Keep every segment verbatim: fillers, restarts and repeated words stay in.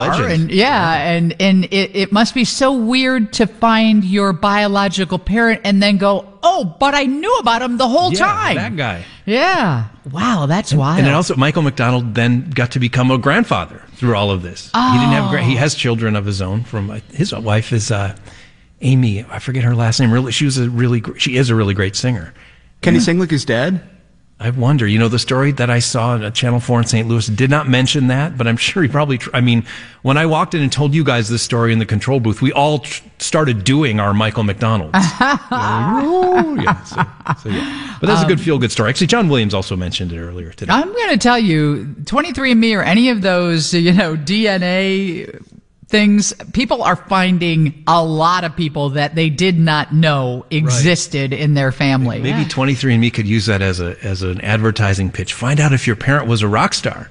And yeah, and and it, it must be so weird to find your biological parent and then go, oh, but I knew about him the whole yeah, time. That guy. Yeah. Wow, that's and, wild. And then also, Michael McDonald then got to become a grandfather through all of this. Oh. He didn't have gra- he has children of his own. From uh, his wife is uh, Amy. I forget her last name. Really, she was a really she is a really great singer. Can yeah. he sing like his dad? I wonder, you know, the story that I saw at Channel four in Saint Louis did not mention that, but I'm sure he probably, tr- I mean, when I walked in and told you guys this story in the control booth, we all tr- started doing our Michael McDonald's. oh, yeah. So, so, yeah. But that's um, a good feel-good story. Actually, John Williams also mentioned it earlier today. I'm going to tell you, twenty-three and me or any of those, you know, D N A things, people are finding a lot of people that they did not know existed right. in their family. Maybe yeah. twenty-three and me could use that as a as an advertising pitch. Find out if your parent was a rock star.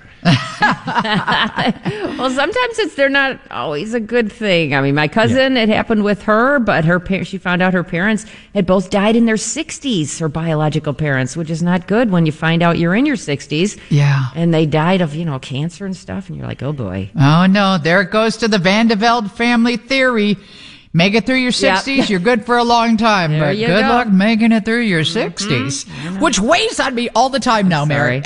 Well, sometimes it's they're not always a good thing. I mean, my cousin, yeah. it happened with her, but her par- she found out her parents had both died in their sixties, her biological parents, which is not good when you find out you're in your sixties. Yeah. And they died of, you know, cancer and stuff, and you're like, oh boy. Oh no, there it goes to the Van de Velde family theory. Make it through your sixties, yep. you're good for a long time, there but good go. luck making it through your sixties, mm-hmm. which weighs on me all the time now, Mary.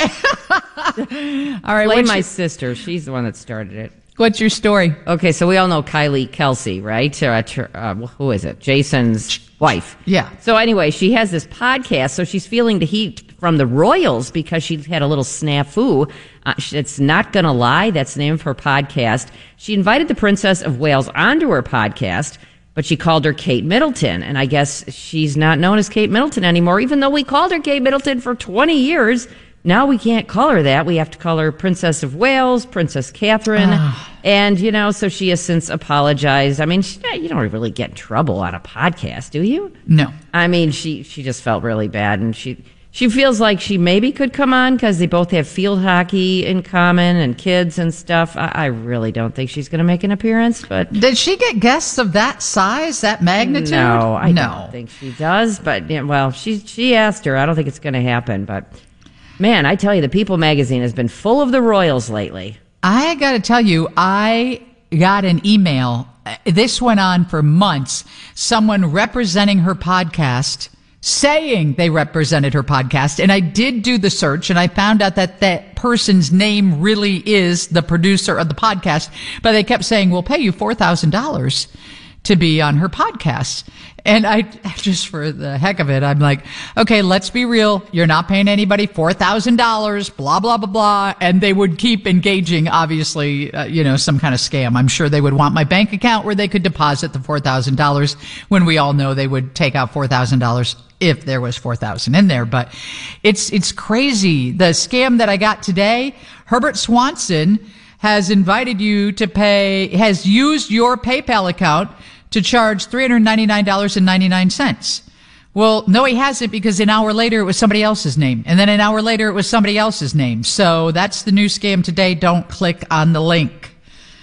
All right, blame my your, sister. She's the one that started it. What's your story? Okay, so we all know Kylie Kelsey, right? Uh, uh, who is it? Jason's wife. Yeah. So anyway, she has this podcast, so she's feeling the heat from the royals because she had a little snafu. Uh, it's Not Gonna Lie. That's the name of her podcast. She invited the Princess of Wales onto her podcast, but she called her Kate Middleton, and I guess she's not known as Kate Middleton anymore, even though we called her Kate Middleton for twenty years. Now we can't call her that. We have to call her Princess of Wales, Princess Catherine. Oh. And, you know, so she has since apologized. I mean, she, you don't really get in trouble on a podcast, do you? No. I mean, she, she just felt really bad, and she... She feels like she maybe could come on because they both have field hockey in common and kids and stuff. I, I really don't think she's going to make an appearance. But did she get guests of that size, that magnitude? No, I no. don't think she does. But yeah, well, she she asked her. I don't think it's going to happen. But man, I tell you, the People magazine has been full of the royals lately. I got to tell you, I got an email. This went on for months. Someone representing her podcast, saying they represented her podcast. And I did do the search, and I found out that that person's name really is the producer of the podcast. But they kept saying, we'll pay you four thousand dollars to be on her podcast. And I, just for the heck of it, I'm like, okay, let's be real. You're not paying anybody four thousand dollars, blah, blah, blah, blah. And they would keep engaging, obviously, uh, you know, some kind of scam. I'm sure they would want my bank account where they could deposit the four thousand dollars when we all know they would take out four thousand dollars if there was four thousand dollars in there. But it's, it's crazy. The scam that I got today, Herbert Swanson has invited you to pay, has used your PayPal account to charge three hundred ninety-nine dollars and ninety-nine cents. Well, no, he hasn't, because an hour later it was somebody else's name. And then an hour later it was somebody else's name. So that's the new scam today. Don't click on the link.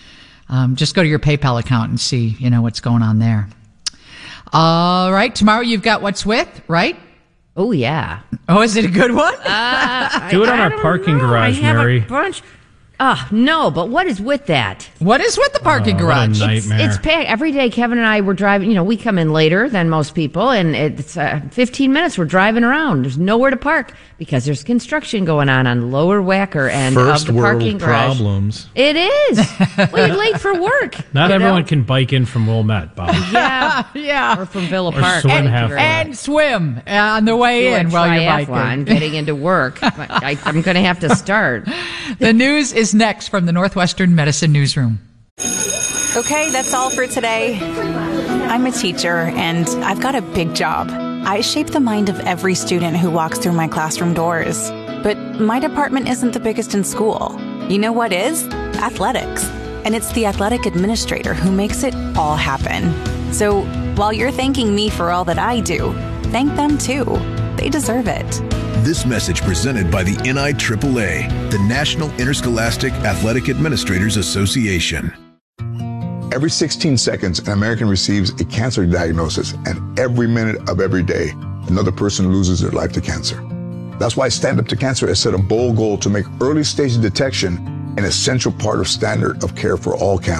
Um, just go to your PayPal account and see, you know, what's going on there. All right. Tomorrow you've got What's With, right? Oh, yeah. Oh, is it a good one? Uh, Do it I, on I our parking know. garage, I have Mary. A bunch. Ah, oh, no, but what is with that? What is with the parking oh, garage? What a nightmare. It's, it's packed. Every day, Kevin and I were driving. You know, we come in later than most people, and it's uh, fifteen minutes. We're driving around. There's nowhere to park because there's construction going on on Lower Wacker end First of the world parking garage. problems. It is. Well, you're late for work. Not you everyone know? can bike in from Wilmette, Bob. Yeah, yeah. Or from Villa Or Park. swim Thank you halfway. very much. And swim on the way Do a in while you're triathlon, biking. getting into work. I, I'm going to have to start. The news is next from the Northwestern Medicine Newsroom. Okay, that's all for today. I'm a teacher, and I've got a big job. I shape the mind of every student who walks through my classroom doors. But my department isn't the biggest in school. You know what is? Athletics. And it's the athletic administrator who makes it all happen. So while you're thanking me for all that I do, thank them too. They deserve it. This message presented by the N I triple A, the National Interscholastic Athletic Administrators Association. Every sixteen seconds, an American receives a cancer diagnosis, and every minute of every day, another person loses their life to cancer. That's why Stand Up to Cancer has set a bold goal to make early stage detection an essential part of standard of care for all cancers.